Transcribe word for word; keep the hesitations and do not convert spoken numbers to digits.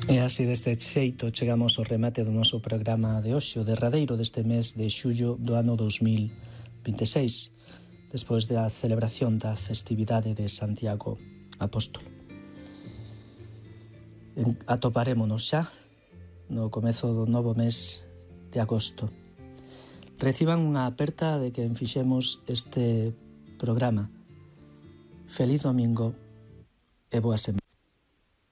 E así deste xeito chegamos ao remate do noso programa de hoxe, o derradeiro deste mes de xullo do ano dos mil vinte e seis, despois da celebración da festividade de Santiago Apóstolo. Atoparémonos xa no comezo do novo mes de agosto. Reciban unha aperta de quen fixemos este programa. Feliz domingo e boa semana.